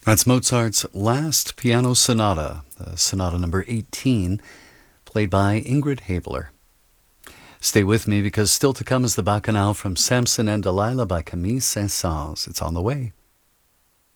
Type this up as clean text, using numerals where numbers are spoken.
That's Mozart's last piano sonata, Sonata number 18, played by Ingrid Habler. Stay with me because still to come is the Bacchanal from Samson and Delilah by Camille Saint-Saëns. It's on the way.